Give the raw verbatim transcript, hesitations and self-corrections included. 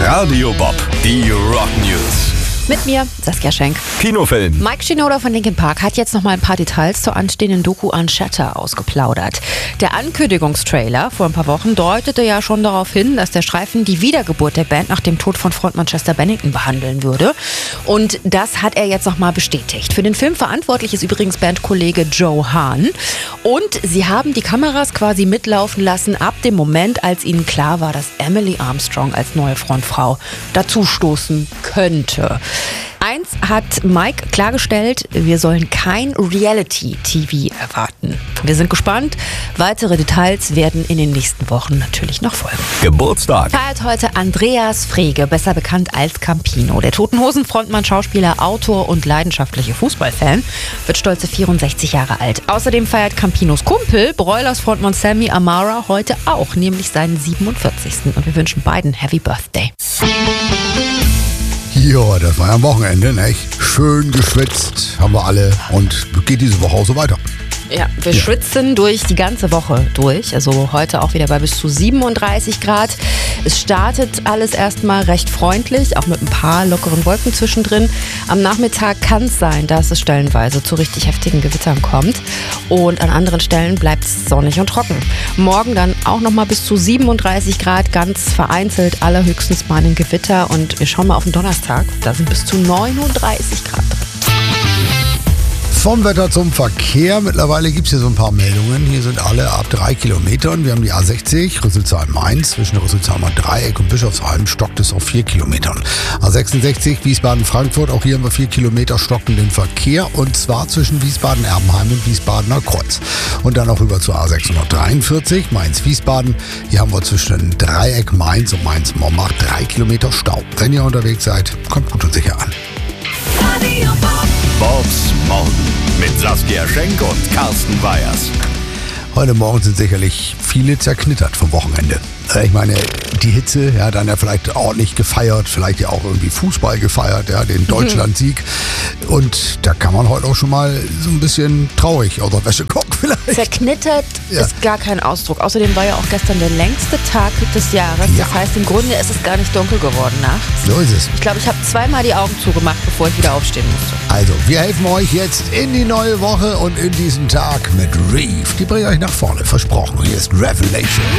Radio Bob, die Rock News. Mit mir, Saskia Schenk. Kinofilm. Mike Shinoda von Linkin Park hat jetzt noch mal ein paar Details zur anstehenden Doku Unshatter ausgeplaudert. Der Ankündigungstrailer vor ein paar Wochen deutete ja schon darauf hin, dass der Streifen die Wiedergeburt der Band nach dem Tod von Frontmann Chester Bennington behandeln würde. Und das hat er jetzt noch mal bestätigt. Für den Film verantwortlich ist übrigens Bandkollege Joe Hahn. Und sie haben die Kameras quasi mitlaufen lassen ab dem Moment, als ihnen klar war, dass Emily Armstrong als neue Frontfrau dazustoßen könnte. Eins hat Mike klargestellt, wir sollen kein Reality-T V erwarten. Wir sind gespannt. Weitere Details werden in den nächsten Wochen natürlich noch folgen. Geburtstag. Feiert heute Andreas Frege, besser bekannt als Campino. Der Toten Hosen Frontmann, Schauspieler, Autor und leidenschaftliche Fußballfan wird stolze vierundsechzig Jahre alt. Außerdem feiert Campinos Kumpel, Broilers Frontmann Sammy Amara, heute auch, nämlich seinen siebenundvierzigsten Und wir wünschen beiden Happy Birthday. Ja, das war ja am Wochenende, nicht? Schön geschwitzt haben wir alle und geht diese Woche auch so weiter. Ja, wir Ja. schwitzen durch die ganze Woche durch. Also heute auch wieder bei bis zu siebenunddreißig Grad. Es startet alles erstmal recht freundlich, auch mit ein paar lockeren Wolken zwischendrin. Am Nachmittag kann es sein, dass es stellenweise zu richtig heftigen Gewittern kommt. Und an anderen Stellen bleibt es sonnig und trocken. Morgen dann auch nochmal bis zu siebenunddreißig Grad, ganz vereinzelt, allerhöchstens mal ein Gewitter. Und wir schauen mal auf den Donnerstag. Da sind bis zu neununddreißig Grad drin. Vom Wetter zum Verkehr. Mittlerweile gibt es hier so ein paar Meldungen. Hier sind alle ab drei Kilometern. Wir haben die A sechzig, Rüsselsheim-Mainz. Zwischen Rüsselsheimer Dreieck und Bischofsheim stockt es auf vier Kilometern. A sechsundsechzig, Wiesbaden-Frankfurt. Auch hier haben wir vier Kilometer stockenden Verkehr. Und zwar zwischen Wiesbaden-Erbenheim und Wiesbadener Kreuz. Und dann noch rüber zur A sechshundertdreiundvierzig, Mainz-Wiesbaden. Hier haben wir zwischen Dreieck Mainz und Mainz-Mombach drei Kilometer Stau. Wenn ihr unterwegs seid, kommt gut und sicher an. Radio Bob. Bobs Morgen mit Saskia Schenk und Carsten Weyers. Heute Morgen sind sicherlich viele zerknittert vom Wochenende. Ich meine, die Hitze, ja, dann ja vielleicht ordentlich gefeiert, vielleicht ja auch irgendwie Fußball gefeiert, ja, den Deutschlandsieg. Und da kann man heute auch schon mal so ein bisschen traurig aus der Wäsche gucken vielleicht. Zerknittert Ja. ist gar kein Ausdruck. Außerdem war ja auch gestern der längste Tag des Jahres. Ja. Das heißt, im Grunde ist es gar nicht dunkel geworden nachts. So ist es. Ich glaube, ich habe zweimal die Augen zugemacht, bevor ich wieder aufstehen musste. Also, wir helfen euch jetzt in die neue Woche und in diesen Tag mit Reeve. Die bringen euch nach vorne, versprochen. Hier ist Revelation.